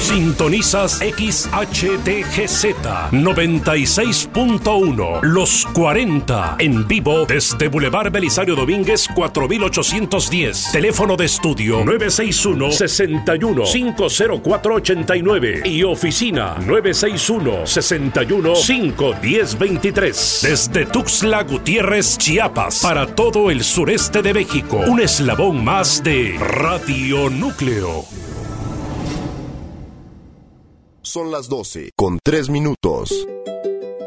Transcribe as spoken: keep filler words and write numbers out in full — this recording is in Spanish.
Sintonizas X H T G Z noventa y seis punto uno, Los cuarenta, en vivo desde Boulevard Belisario Domínguez cuatro mil ochocientos diez. Teléfono de estudio nueve seis uno, seis uno, cinco cero cuatro, ocho nueve y oficina nueve seis uno, seis uno, cinco uno cero, dos tres. Desde Tuxtla Gutiérrez, Chiapas, para todo el sureste de México, un eslabón más de Radio Núcleo. Son las doce con tres minutos.